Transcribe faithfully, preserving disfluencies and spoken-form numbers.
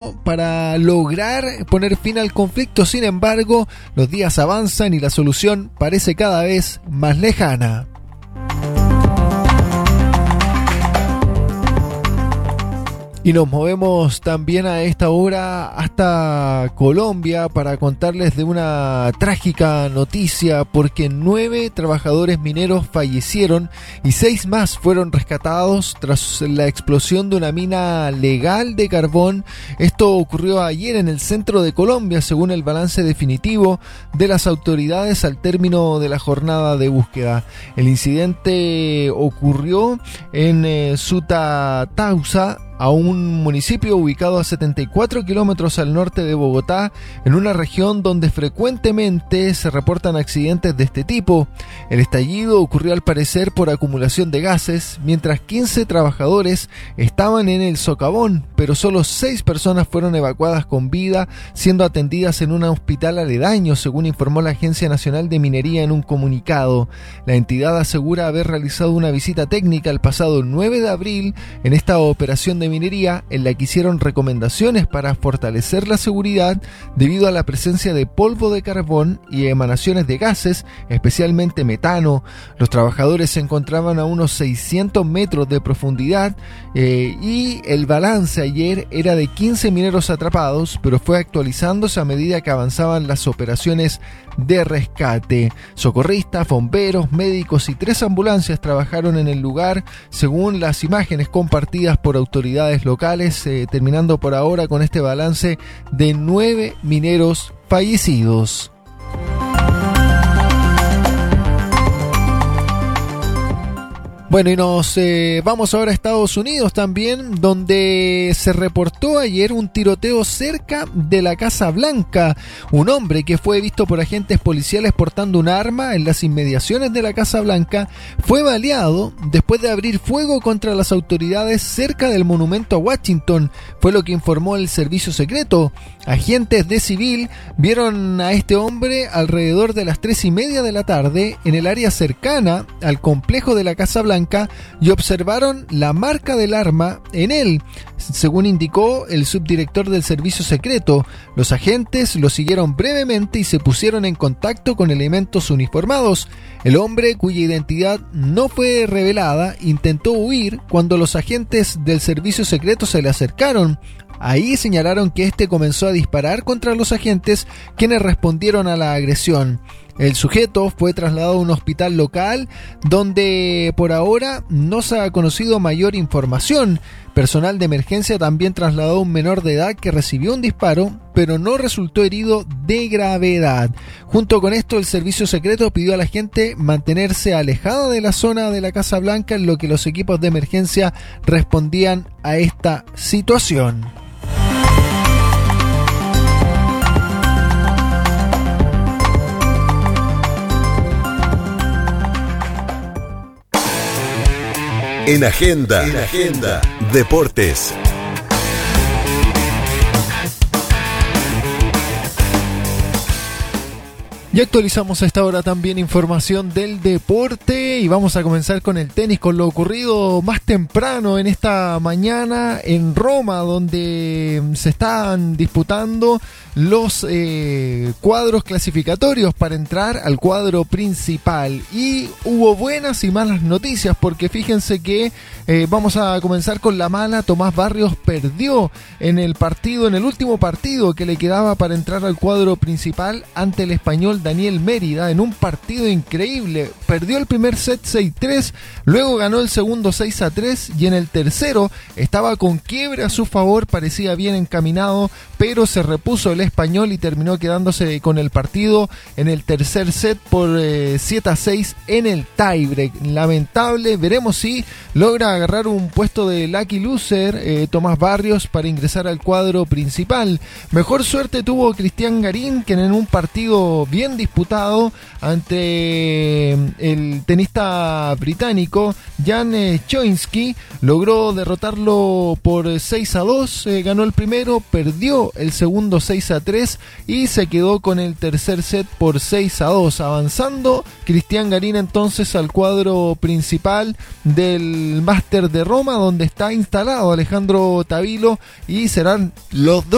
diálogo para lograr poner fin al conflicto. Sin embargo, los días avanzan y la solución parece cada vez más lejana. Y nos movemos también a esta hora hasta Colombia para contarles de una trágica noticia, porque nueve trabajadores mineros fallecieron y seis más fueron rescatados tras la explosión de una mina legal de carbón. Esto ocurrió ayer en el centro de Colombia, según el balance definitivo de las autoridades al término de la jornada de búsqueda. El incidente ocurrió en eh, Sutatausa, a un municipio ubicado a setenta y cuatro kilómetros al norte de Bogotá, en una región donde frecuentemente se reportan accidentes de este tipo. El estallido ocurrió al parecer por acumulación de gases, mientras quince trabajadores estaban en el socavón, pero solo seis personas fueron evacuadas con vida, siendo atendidas en un hospital aledaño, según informó la Agencia Nacional de Minería en un comunicado. La entidad asegura haber realizado una visita técnica el pasado nueve de abril en esta operación de minería, en la que hicieron recomendaciones para fortalecer la seguridad debido a la presencia de polvo de carbón y emanaciones de gases, especialmente metano. Los trabajadores se encontraban a unos seiscientos metros de profundidad eh, y el balance ayer era de quince mineros atrapados, pero fue actualizándose a medida que avanzaban las operaciones de rescate. Socorristas, bomberos, médicos y tres ambulancias trabajaron en el lugar, según las imágenes compartidas por autoridades locales, eh, terminando por ahora con este balance de nueve mineros fallecidos. Bueno, y nos eh, vamos ahora a Estados Unidos también, donde se reportó ayer un tiroteo cerca de la Casa Blanca. Un hombre que fue visto por agentes policiales portando un arma en las inmediaciones de la Casa Blanca fue baleado después de abrir fuego contra las autoridades cerca del monumento a Washington, fue lo que informó el servicio secreto. Agentes de civil vieron a este hombre alrededor de las tres y media de la tarde en el área cercana al complejo de la Casa Blanca y observaron la marca del arma en él, según indicó el subdirector del servicio secreto. Los agentes lo siguieron brevemente y se pusieron en contacto con elementos uniformados. El hombre, cuya identidad no fue revelada, intentó huir cuando los agentes del servicio secreto se le acercaron. Ahí señalaron que este comenzó a disparar contra los agentes, quienes respondieron a la agresión. El sujeto fue trasladado a un hospital local, donde por ahora no se ha conocido mayor información. Personal de emergencia también trasladó a un menor de edad que recibió un disparo, pero no resultó herido de gravedad. Junto con esto, el servicio secreto pidió a la gente mantenerse alejada de la zona de la Casa Blanca, en lo que los equipos de emergencia respondían a esta situación. En Agenda, en Agenda, Deportes. Y actualizamos a esta hora también información del deporte y vamos a comenzar con el tenis, con lo ocurrido más temprano en esta mañana en Roma, donde se están disputando los eh, cuadros clasificatorios para entrar al cuadro principal. Y hubo buenas y malas noticias, porque fíjense que eh, vamos a comenzar con la mala. Tomás Barrios perdió en el partido, en el último partido que le quedaba para entrar al cuadro principal ante el español Daniel Mérida, en un partido increíble. Perdió el primer set seis tres, luego ganó el segundo seis a tres y en el tercero estaba con quiebre a su favor, parecía bien encaminado, pero se repuso el español y terminó quedándose con el partido en el tercer set por eh, siete a seis en el tiebreak. Lamentable, veremos si logra agarrar un puesto de lucky loser eh, Tomás Barrios para ingresar al cuadro principal. Mejor suerte tuvo Cristian Garín, que en un partido bien disputado ante el tenista británico Jan Choinski logró derrotarlo por seis a dos, eh, ganó el primero, perdió el segundo seis a tres y se quedó con el tercer set por seis a dos, avanzando Cristian Garín entonces al cuadro principal del Máster de Roma, donde está instalado Alejandro Tavilo, y serán los dos